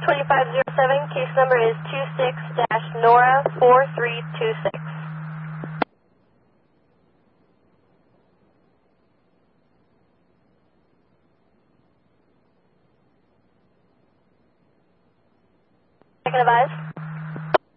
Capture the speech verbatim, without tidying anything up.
twenty-five oh seven, case number is two six dash Nora four three two six. Second advise.